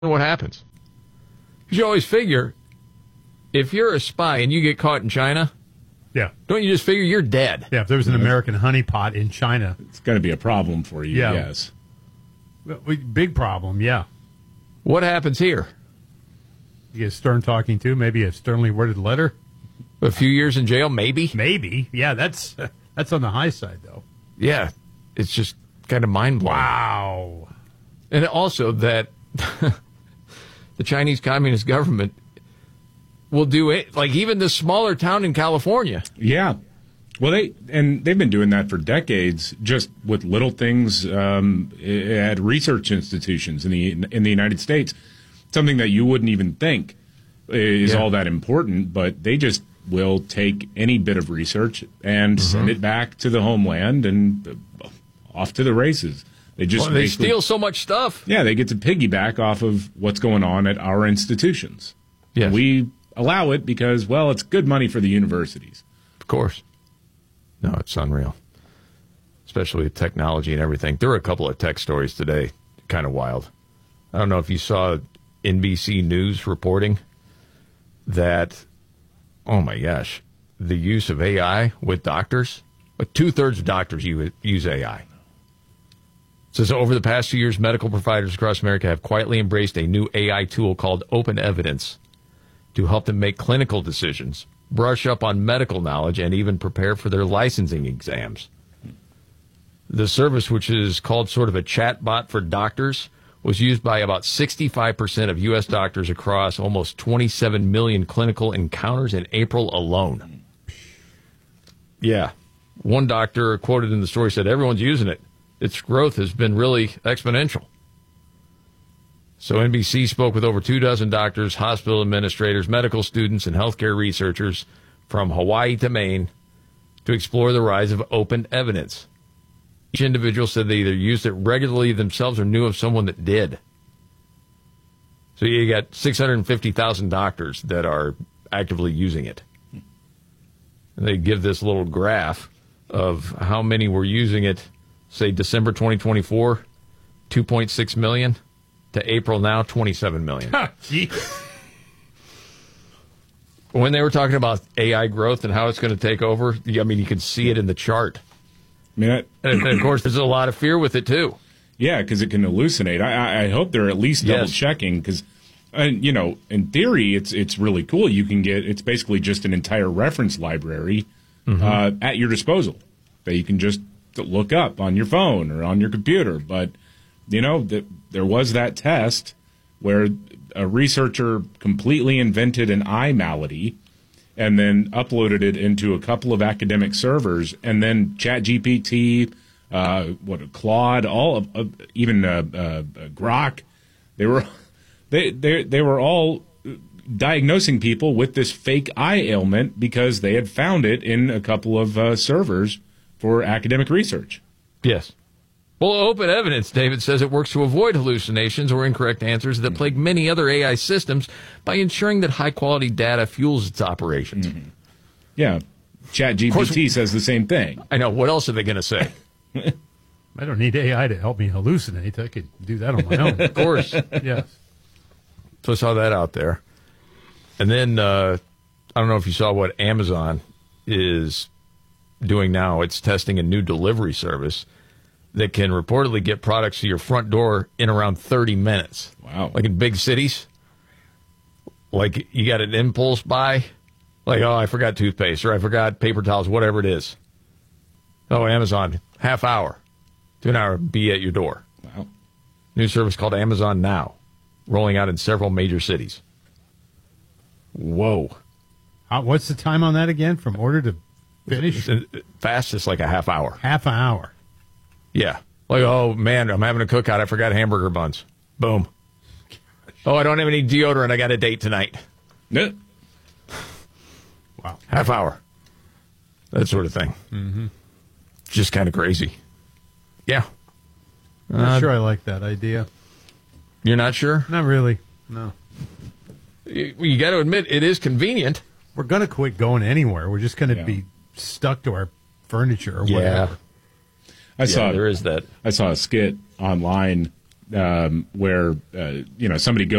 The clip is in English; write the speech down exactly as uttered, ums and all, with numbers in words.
what happens. Because you always figure, if you're a spy and you get caught in China, yeah, don't you just figure you're dead? Yeah, if there was an American honeypot in China, it's going to be a problem for you. Yeah. Yes, big problem. Yeah. What happens here? You get Stern talking to, maybe a sternly worded letter. A few years in jail, maybe. Maybe, yeah. That's that's on the high side, though. Yeah, it's just kind of mind blowing. Wow. And also that the Chinese Communist government will do it, like even this smaller town in California. Yeah. Well, they and they've been doing that for decades, just with little things um, at research institutions in the in the United States. Something that you wouldn't even think is yeah. all that important, but they just will take any bit of research and mm-hmm. send it back to the homeland and off to the races. They just well, they steal so much stuff. Yeah, they get to piggyback off of what's going on at our institutions. Yes. We allow it because, well, it's good money for the universities. Of course. No, it's unreal, especially with technology and everything. There were a couple of tech stories today, kind of wild. I don't know if you saw N B C News reporting that, oh my gosh, the use of A I with doctors, like two-thirds of doctors use A I. It says over the past few years, medical providers across America have quietly embraced a new A I tool called Open Evidence to help them make clinical decisions, brush up on medical knowledge, and even prepare for their licensing exams. The service, which is called sort of a chat bot for doctors, was used by about sixty-five percent of U S doctors across almost twenty-seven million clinical encounters in April alone. Yeah. One doctor quoted in the story said, everyone's using it. Its growth has been really exponential. So N B C spoke with over two dozen doctors, hospital administrators, medical students, and healthcare researchers from Hawaii to Maine to explore the rise of open evidence. Each individual said they either used it regularly themselves or knew of someone that did. So you got six hundred fifty thousand doctors that are actively using it. And they give this little graph of how many were using it, say December twenty twenty-four, two point six million, to April now, twenty-seven million. When they were talking about A I growth and how it's going to take over, I mean, you can see it in the chart. I mean, I, and, and of course, there's a lot of fear with it, too. Yeah, because it can hallucinate. I, I hope they're at least double yes. checking because, uh, you know, in theory, it's it's really cool. You can get it's basically just an entire reference library mm-hmm. uh, at your disposal that you can just look up on your phone or on your computer. But, you know, the, there was that test where a researcher completely invented an eye malady and then uploaded it into a couple of academic servers, and then ChatGPT, uh, what Claude, all of, uh, even uh, uh, Grok, they were they they they were all diagnosing people with this fake eye ailment because they had found it in a couple of uh, servers for academic research. Yes. Well, Open Evidence, David says it works to avoid hallucinations or incorrect answers that plague many other A I systems by ensuring that high-quality data fuels its operations. Mm-hmm. Yeah. ChatGPT says the same thing. I know. What else are they going to say? I don't need A I to help me hallucinate. I could do that on my own. Of course. Yes. So I saw that out there. And then, uh, I don't know if you saw what Amazon is doing now. It's testing a new delivery service that can reportedly get products to your front door in around thirty minutes. Wow. Like in big cities. Like you got an impulse buy. Like, oh, I forgot toothpaste or I forgot paper towels, whatever it is. Oh, Amazon, half hour to an hour, be at your door. Wow. New service called Amazon Now, rolling out in several major cities. Whoa. Uh, what's the time on that again? From order to finish? Fastest, like a half hour. Half an hour. Yeah. Like, oh, man, I'm having a cookout. I forgot hamburger buns. Boom. Oh, I don't have any deodorant. I got a date tonight. No. Wow. Half hour. That sort of thing. Mm-hmm. Just kind of crazy. Yeah. I'm not uh, sure I like that idea. You're not sure? Not really. No. You, you got to admit, it is convenient. We're going to quit going anywhere. We're just going to yeah. be stuck to our furniture or yeah. whatever. I saw yeah, there is that. I saw a skit online um, where uh, you know somebody goes